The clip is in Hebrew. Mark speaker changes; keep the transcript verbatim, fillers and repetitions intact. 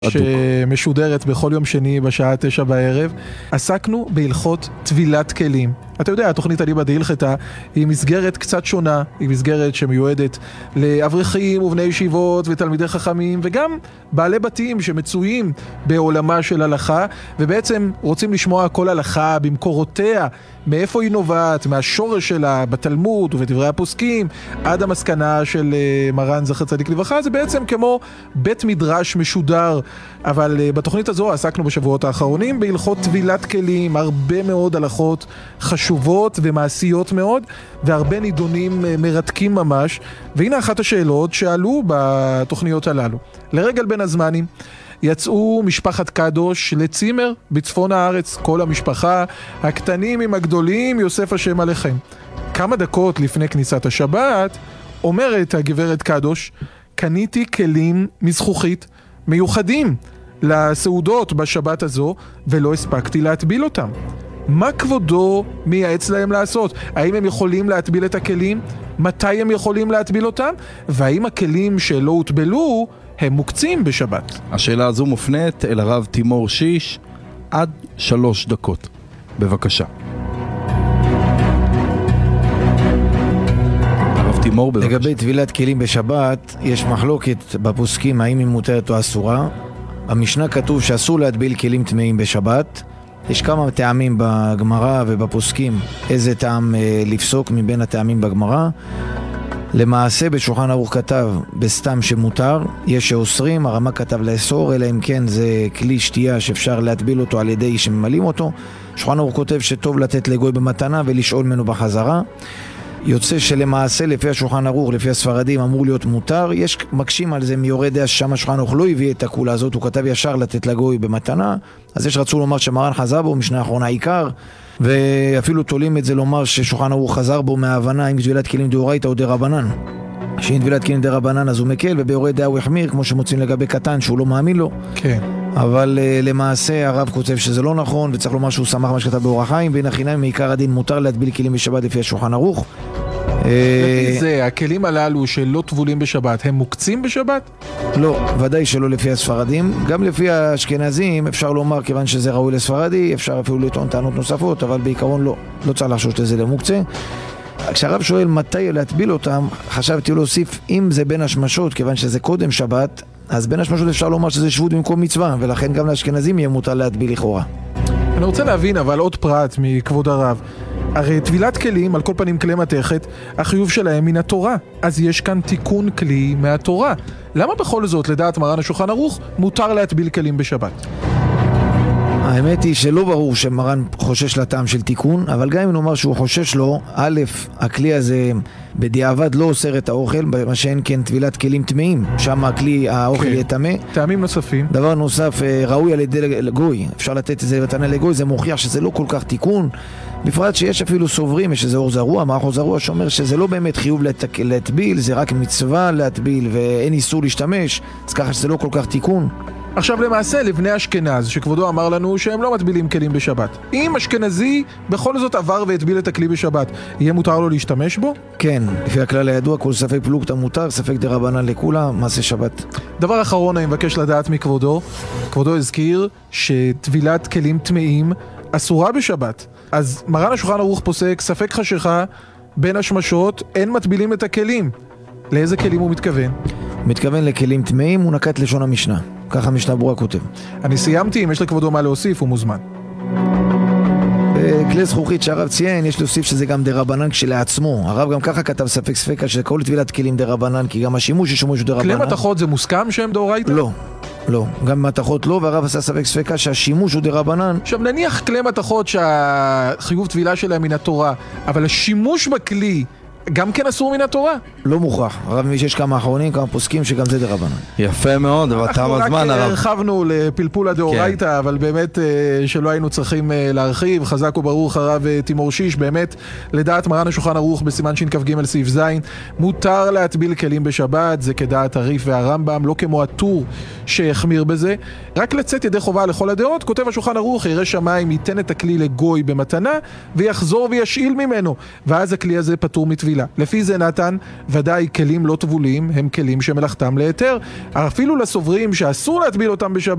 Speaker 1: שמשודרת בכל יום שני בשעה תשע בערב. עסקנו בהלכות טבילת כלים. אתה יודע, התוכנית אליבא דהלכתא היא מסגרת קצת שונה, היא מסגרת שמיועדת לאברכים ובני ישיבות ותלמידי חכמים וגם בעלי בתים שמצויים בעולמה של הלכה ובעצם רוצים לשמוע כל הלכה במקורותיה, מאיפה היא נובעת, מהשורש שלה בתלמוד ובדברי הפוסקים עד המסקנה של מרן זכר צדיק לברכה. זה בעצם כמו בית מדרש משודר, אבל בתוכנית הזו עסקנו בשבועות האחרונים בהלכות טבילת כלים, הרבה מאוד הלכות חשובות ומעשיות מאוד והרבה נידונים מרתקים ממש. והנה אחת השאלות שעלו בתוכניות הללו. לרגל בין הזמנים יצאו משפחת קדוש לצימר בצפון הארץ, כל המשפחה, הקטנים עם הגדולים, יוסף השם עליכם. כמה דקות לפני כניסת השבת אומרת הגברת קדוש, קניתי כלים מזכוכית מיוחדים לסעודות בשבת הזו ולא הספקתי להטביל אותם. מה כבודו מייעץ להם לעשות? האם הם יכולים להטביל את הכלים? מתי הם יכולים להטביל אותם? והאם הכלים שלא הוטבלו הם מוקצים בשבת?
Speaker 2: השאלה הזו מופנית אל הרב תימור שיש, עד שלוש דקות. בבקשה. הרב תימור, בבקשה.
Speaker 3: לגבי טבילת כלים בשבת, יש מחלוקת בפוסקים האם היא מותרת או אסורה. המשנה כתוב שאסור להטביל כלים טמאים בשבת. יש כמה טעמים בגמרא ובפוסקים איזה טעם אה, לפסוק מבין הטעמים בגמרא. למעשה בשולחן ערוך כתב בסתם שמותר, יש שאוסרים, הרמ"א כתב לאסור, אלא אם כן זה כלי שתייה שאפשר להטביל אותו על ידי שממלאים אותו. שולחן ערוך כותב שטוב לתת לגוי במתנה ולשאול ממנו בחזרה. יוצא שלמעשה לפי השולחן ערוך, לפי הספרדים, אמור להיות מותר. יש מקשים על זה מיורד דעה ששם השולחן ערוך לא הביא את הכולה הזאת, הוא כתב ישר לתת לגוי במתנה. אז יש רצו לומר שמרן חזר בו, משנה האחרונה עיקר, ואפילו תולים את זה לומר ששולחן ערוך חזר בו מההבנה עם טבילת כלים דאורייתא או דרבנן. שאם טבילת כלים דרבנן אז הוא מקל, וביורד דעה הוא החמיר, כמו שמוצאים לגבי קטן שהוא לא מאמין לו.
Speaker 1: כן.
Speaker 3: אבל uh, למעשה הרב כותב שזה לא נכון, וצריך לומר שהוא שמח מה שכתב באור החיים, בין החינם מעיקר הדין מותר להטביל כלים בשבת לפי השולחן ערוך.
Speaker 1: לפי זה, הכלים הללו שלא טבולים בשבת, הם מוקצים בשבת?
Speaker 3: לא, ודאי שלא לפי הספרדים. גם לפי האשכנזים אפשר לומר, כיוון שזה ראוי לספרדי, אפשר אפילו לטעון טענות נוספות, אבל בעיקרון לא, לא צריך לחשוש לזה למוקצה. כשהרב שואל מתי להטביל אותם, חשבתי להוסיף, אם זה בין השמשות, כיוון שזה קודם שבת, אז בין השמשות אפשר לומר שזה שבות במקום מצווה, ולכן גם לאשכנזים יהיה מותר להטביל לכאורה.
Speaker 1: אני רוצה להבין אבל עוד פרט מכבוד הרב. הרי טבילת כלים, על כל פנים כלי מתכת, החיוב שלהם מן התורה. אז יש כאן תיקון כלי מהתורה. למה בכל זאת, לדעת מרן השולחן ערוך, מותר להטביל כלים בשבת?
Speaker 3: האמת היא שלא ברור שמרן חושש לטעם של תיקון, אבל גם אם נאמר שהוא חושש לו, א', הכלי הזה בדיעבד לא אוסר את האוכל, מה שאין כן טבילת כלים טמאים, שם הכלי, האוכל יהיה טמא.
Speaker 1: טעמים נוספים.
Speaker 3: דבר נוסף, ראוי על ידי גוי, אפשר לתת את זה מתנה לגוי, זה מוכיח שזה לא כל כך תיקון, בפרט שיש אפילו סוברים, יש איזה אור זרוע, מערך אור זרוע שאומר שזה לא באמת חיוב לת... להטביל, זה רק מצווה להטביל ואין איסור להשתמש, אז ככה שזה לא כל כך תיקון.
Speaker 1: עכשיו למעשה לבני אשכנז שכבודו אמר לנו שהם לא מטבילים כלים בשבת, אם אשכנזי בכל זאת עבר והטביל את הכלי בשבת, יהיה מותר לו להשתמש בו?
Speaker 3: כן, לפי הכלל הידוע כל ספק פלוגתא מותר, ספק דרבנן לכולה, מעשה שבת.
Speaker 1: דבר אחרון אני מבקש לדעת מכבודו, כבודו הזכיר שטבילת כלים טמאים אסורה בשבת, אז מרן השולחן ערוך פוסק ספק חשיכה בין השמשות, אין מטבילים את הכלים. לאיזה כלים הוא מתכוון?
Speaker 3: הוא מתכוון לכלים טמאים, הוא נקט לשון המשנה, ככה המשנה ברורה כותב.
Speaker 1: אני סיימתי, אם יש לכבודו מה להוסיף הוא מוזמן.
Speaker 3: בכלי זכוכית שהרב ציין יש להוסיף שזה גם דרבנן כשלעצמו, הרב גם ככה כתב ספק ספקה שכל טבילת כלים דרבנן, כי גם השימוש יש שימוש דרבנן.
Speaker 1: כלי מתכות זה מוסכם שהם דאורייתא?
Speaker 3: לא, לא, גם מתכות לא, והרב עשה ספק ספקה שהשימוש הוא דרבנן.
Speaker 1: עכשיו נניח כלי מתכות שהחיוב טבילה שלהם מן התורה, אבל השימוש בכלי גם כן אסור מן התורה?
Speaker 3: לא מוכרח. הרב מבין שיש כמה אחרונים, כמה פוסקים שגם זה דרבנן.
Speaker 2: יפה מאוד, אבל תם הזמן הרב.
Speaker 1: אנחנו רק הרחבנו לפלפול הדאורייתא, אבל באמת שלא היינו צריכים להרחיב. חזק וברוך הרב תימור שיש, באמת לדעת מרן השולחן ערוך בסימן שכ"ג סעיף ז', מותר להטביל כלים בשבת, זה כדעת הריף והרמב"ם, לא כמו הטור שהחמיר בזה. רק לצאת ידי חובה לכל הדעות, כותב השולחן ערוך, ירא שמיים ייתן את הכלי לגוי במתנה ויחזור וישאיל ממנו, ואז הכלי הזה פטור מטבילה. טבילה. לפי זה נתן, ודאי כלים לא טבולים הם כלים שמלאכתם להיתר. אפילו לסוברים שאסור להטביל אותם בשבת,